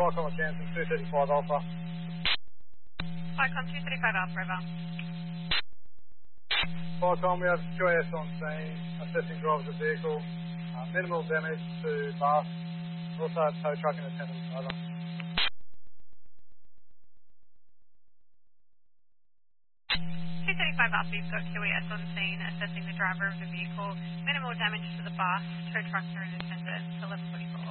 Qualcomm Jansen, 235 Alpha. Qualcomm 235 Alpha, over. Qualcomm, we have QAS on scene, assessing driver of the vehicle. Minimal damage to bus. Also have tow truck in attendance, over. 235 Alpha, you've got QES on scene, assessing the driver of the vehicle. Minimal damage to the bus, tow trucks are in attendance, 11:44.